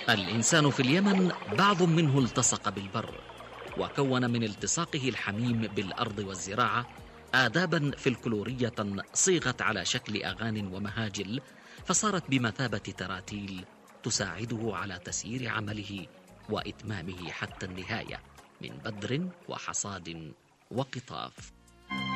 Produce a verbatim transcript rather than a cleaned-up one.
الإنسان في اليمن بعض منه التصق بالبر، وكون من التصاقه الحميم بالأرض والزراعة آدابا فلكلورية صيغت على شكل أغان ومهاجل، فصارت بمثابة تراتيل تساعده على تسيير عمله وإتمامه حتى النهاية من بدر وحصاد وقطاف.